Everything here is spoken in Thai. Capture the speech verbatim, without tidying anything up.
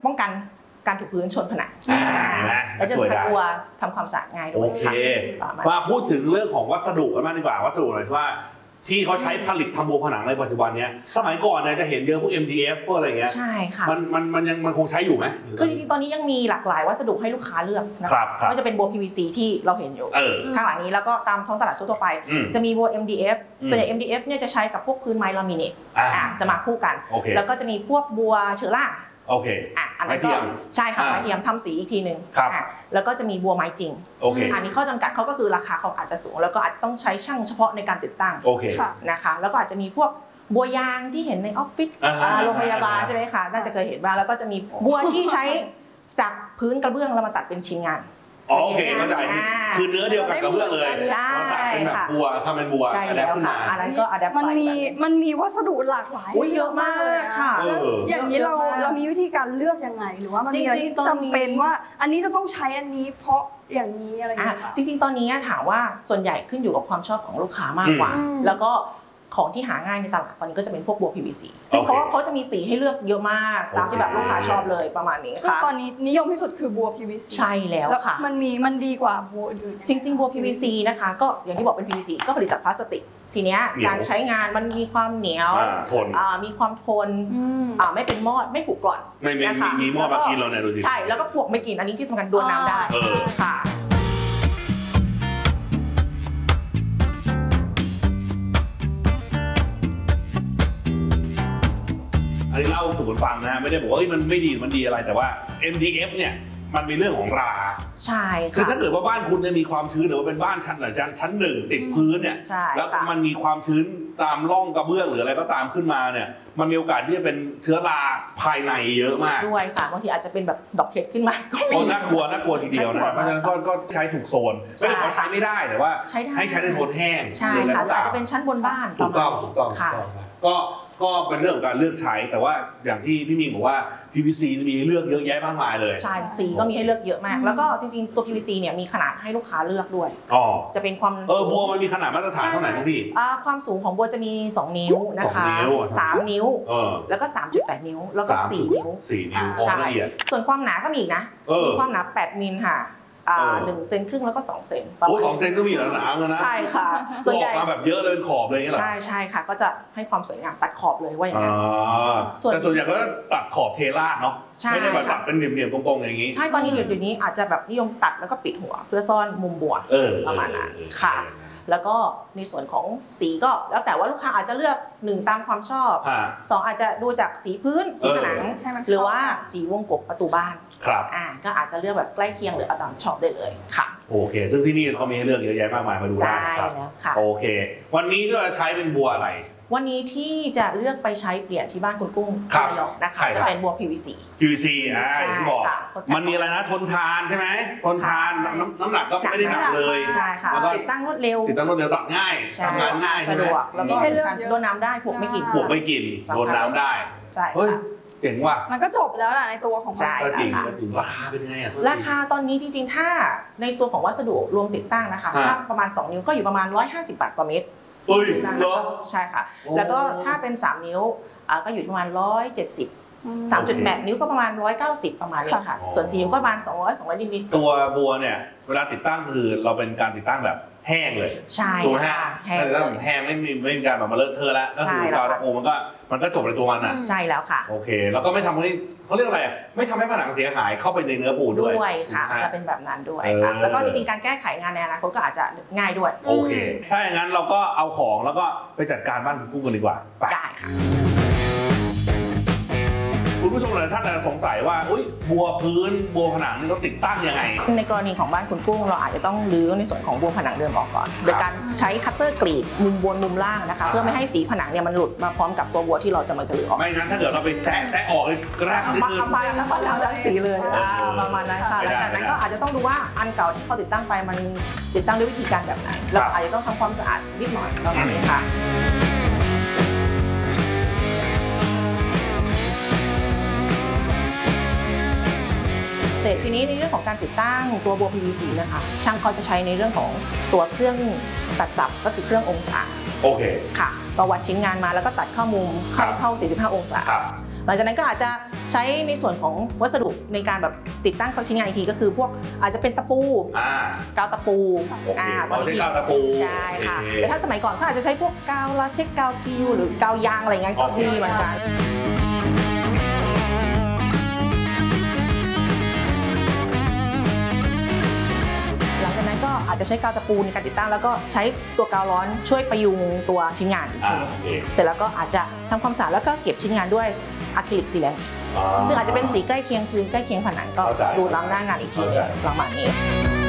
ป้องกันการถูกพื้นชนผนังและจะทำตัวทำความสะอาดง่ายด้วยโอเคมาพูดถึงเรื่องของวัสดุกันบ้างดีกว่าวัสดุหน่อยว่าที่เขาใช้ผลิตทำบัวผนังในปัจจุบันนี้สมัยก่อนเนี่ยจะเห็นเยอะพวก เอ็ม ดี เอฟ พวกอะไรเงี้ยใช่ค่ะมันมันมันยังมันคงใช้อยู่ไหมคือจริงๆตอนนี้ยังมีหลากหลายวัสดุให้ลูกค้าเลือกนะครับก็จะเป็นบัว พี วี ซี ที่เราเห็นอยู่ข้างหลังนี้แล้วก็ตามท้องตลาดทั่วไปจะมีบัว เอ็ม ดี เอฟ ส่วนใหญ่ เอ็ม ดี เอฟ เนี่ยจะใช้กับพวกพื้นไม้ลามิเนตจะมาคู่กันแล้วก็จะมีพวกบัวเชอร่าโอเคอ่ะอันนั้นก็ใช่ค่ะไม้เทียมทำสีอีกทีหนึ่งอ่ะแล้วก็จะมีบัวไม้จริงโอเคอันนี้ข้อจำกัดเขาก็คือราคาเขาอาจจะสูงแล้วก็อาจต้องใช้ช่างเฉพาะในการติดตั้งโอเคนะคะแล้วก็อาจจะมีพวกบัวยางที่เห็นในออฟฟิศโรงพยาบาลใช่ไหมคะน่าจะเคยเห็นบ้างแล้วก็จะมีบัวที่ใช้จากพื้นกระเบื้องแล้วมาตัดเป็นชิ้นงานโอเคเข้าใจคือเนื้อเดียวกันกระเบื้องเลยใช่ค่ะบัวทำเป็นบัวใช่แล้วค่ะอันนั้นก็อะแดปมันมีมันมีวัสดุหลากหลายเยอะมากค่ะอย่างนี้เราเรามีวิธีการเลือกยังไงหรือว่ามันมีอะไรที่จำเป็นว่าอันนี้จะต้องใช้อันนี้เพราะอย่างนี้อะไรอย่างเงี้ยจริงๆตอนนี้ถามว่าส่วนใหญ่ขึ้นอยู่กับความชอบของลูกค้ามากกว่าแล้วก็ของที่หาง่ายในตลาดตอนนี้ก็จะเป็นพวกบัว พี วี ซี ซึ่งเพราะว่าเขาจะมีสีให้เลือกเยอะมากตามที่แบบลูกค้าชอบเลยประมาณนี้ค่ะตอนนี้นิยมที่สุดคือบัว พี วี ซีใช่แล้วค่ะมันมีมันดีกว่าบัวอื่นจริงๆบัว พี วี ซี นะคะก็อย่างที่บอกเป็น พี วี ซี ก็ผลิตจากพลาสติกทีเนี้ยการใช้งานมันมีความเหนียวมีความทนไม่เป็นมอดไม่ผุกร่อนไม่ไม่มีมอดมากินเราเนี่ยดูสิใช่แล้วก็พวกไม่กินอันนี้ที่สำคัญโดนน้ำได้ค่ะอันนี้เล่าสู่กันฟังนะไม่ได้บอกว่ามันไม่ดีมันดีอะไรแต่ว่า เอ็ม ดี เอฟ เนี่ยมันมีเรื่องของราใช่ค่ะคือถ้าเกิดว่าบ้านคุณเนี่ยมีความชื้นหรือว่าเป็นบ้านชั้นไหนชั้นชั้นหนึ่งติดพื้นเนี่ยแล้วมันมีความชื้นตามร่องกระเบื้องหรืออะไรก็ตามขึ้นมาเนี่ยมันมีโอกาสที่จะเป็นเชื้อราภายในเยอะมากด้วยค่ะบางทีอาจจะเป็นแบบดอกเห็ดขึ้นมาก็น่ากลัวน่ากลัวทีเดียวนะเพราะฉะนั้นก็ใช้ถูกโซนไม่ได้บอกใช้ไม่ได้แต่ว่าให้ใช้ในโซนแห้งใช่ค่ะอาจจะเป็นชั้นบนบ้านถูกต้องถูกต้องค่ะก็ก็เป็นเรื่องของการเลือกใช้แต่ว่าอย่างที่พี่มิงบอกว่า พี วี ซี มีเลือกเยอะแยะมากมายเลยใช่สีก็มีให้เลือกเยอะมากแล้วก็จริงๆตัว พี วี ซี เนี่ยมีขนาดให้ลูกค้าเลือกด้วยอ๋อจะเป็นความเออบัวมันมีขนาดมาตรฐานเท่าไหร่ครับพี่ความสูงของบัวจะมีสองนิ้วนะคะสามนิ้วแล้วก็ สามจุดแปด นิ้วแล้วก็สี่นิ้วสี่นิ้วใช่ส่วนความหนาก็มีอีกนะมีความหนาแปดมิลค่ะหนึ่งเซนครึ่งแล้วก็สองเซนโอ้สองเซนก็มีหนาๆแล้วนะใช่ค่ะส่วนใหญ่มาแบบเยอะเลยขอบเลยอย่างเงี้ยใช่ใช่ค่ะก็จะให้ความสวยงามตัดขอบเลยว่าอย่างนั้นแต่ส่วนใหญ่ก็ตัดขอบเทราดเนาะไม่ได้แบบตัดเป็นเหลี่ยมๆตรงๆอย่างนี้ใช่ตอนนี้เดี๋ยวนี้อาจจะแบบนิยมตัดแล้วก็ปิดหัวเพื่อซ่อนมุมบัวประมาณนั้นค่ะแล้วก็ในส่วนของสีก็แล้วแต่ว่าลูกค้าอาจจะเลือกหนึ่งตามความชอบสองอาจจะดูจากสีพื้นสีผนังหรือว่าสีวงกบประตูบ้านครับอ่าก็อาจจะเลือกแบบใกล้เคียงหรือเอาตามชอบได้เลยค่ะโอเคซึ่งที่นี่เขามีให้เลือกเยอะแยะมากมายมาดูได้ครับโอเควันนี้ก็ใช้เป็นบัวอะไรวันนี้ที่จะเลือกไปใช้เปลี่ยนที่บ้านคุณกุ้งระยองนะคะจะเป็นบัว พี วี ซีพี วี ซี อ่าที่บอกมันมีอะไรนะทนทานใช่ไหมทนทานน้ำหนักก็ไม่ได้หนักเลยใช่ค่ะติดตั้งรวดเร็วติดตั้งรวดเร็วตัดง่ายทำงานง่ายสะดวกแล้วก็โดนน้ำได้พวกไม่กินพวกไม่กินโดนน้ำได้ใช่เจ๋งว่ะมันก็จบแล้วล่ะในตัวของมันก็จริงก็จริงราคาเป็นไงอ่ะราคาตอนนี้จริงๆถ้าในตัวของวัสดุรวมติดตั้งนะคะถ้าประมาณสองนิ้วก็อยู่ประมาณหนึ่งร้อยห้าสิบบาทต่อเมตรเฮ้ยเหรอใช่ค่ะแล้วก็ถ้าเป็นสามนิ้วก็อยู่ประมาณหนึ่งร้อยเจ็ดสิบ สามจุดแปด นิ้วก็ประมาณหนึ่งร้อยเก้าสิบประมาณนี้ค่ะส่วนสี่นิ้วก็ประมาณสองร้อย สองร้อยนิดๆตัวบัวเนี่ยเวลาติดตั้งคือเราเป็นการติดตั้งแบบแห้งเลยใช่ค่ะแห้งแล้วแห้งไม่มีไม่มีการแบบมาเลอะเทอะแล้วก็คือเราตะโกมันก็มันก็จบในตัวมันอ่ะใช่แล้วค่ะโอเคแล้วก็ไม่ทำให้เขาเรียกอะไรไม่ทำให้ผนังเสียหายเข้าไปในเนื้อปูนด้วยด้วยค่ะจะเป็นแบบนั้นด้วยค่ะแล้วก็จริงๆการแก้ไขงานในอนาคตก็อาจจะง่ายด้วยโอเคถ้าอย่างนั้นเราก็เอาของแล้วก็ไปจัดการบ้านคุณกุ้งกันดีกว่าได้ค่ะคุณผู้ชมหลายท่านอาจจะสงสัยว่าอุ้ยบัวพื้นบัวผนังนี่เราติดตั้งยังไงในกรณีของบ้านคุณกุ้งเราอาจจะต้องรื้อในส่วนของบัวผนังเดิมออกก่อนโดยการใช้คัตเตอร์กรีดมุมบนมุมล่างนะคะเพื่อไม่ให้สีผนังเนี่ยมันหลุดมาพร้อมกับตัวบัวที่เราจะมาจะรื้อออกไม่งั้นถ้าเกิดเราไปแซะแซะออกเลยกระด้างมาทำไมแล้วก็แล้วทั้งสีเลยประมาณนั้นค่ะแล้วจากนั้นก็อาจจะต้องดูว่าอันเก่าที่เขาติดตั้งไปมันติดตั้งด้วยวิธีการแบบไหนเราอาจจะต้องทำความสะอาดนิดหน่อยประมาณนี้ค่ะเสร็จทีนี้ในเรื่องของการติดตั้งตัวบัว พี วี ซี นะคะช่างเขาจะใช้ในเรื่องของตัวเครื่องตัดสับก็คือเครื่ององศาโอเคค่ะก็วัดชิ้นงานมาแล้วก็ตัดเข้ามุมเข้าเข้าสี่สิบห้าองศาหลังจากนั้นก็อาจจะใช้ในส่วนของวัสดุในการแบบติดตั้งเขาชิ้นงานอีกทีก็คือพวกอาจจะเป็นตะปูกาวตะปูอ่าตอนนี้กาวตะปูใช่ค่ะแต่ถ้าสมัยก่อนก็อาจจะใช้พวกกาวลาเท็กซ์กาวพิวหรือกาวยางอะไรเงี้ยก็มีเหมือนกันหลังจากนั้นก็อาจจะใช้กาวตะปูในการติดตั้งแล้วก็ใช้ตัวกาวร้อนช่วยประยุงตัวชิ้นงานอีกทีเสร็จแล้วก็อาจจะทำความสะอาดแล้วก็เก็บชิ้นงานด้วยอะคริลิกซีแลนต์ซึ่งอาจจะเป็นสีใกล้เคียงพื้นใกล้เคียงผนังก็ดูล้างหน้างานอีกทีประมาณนี้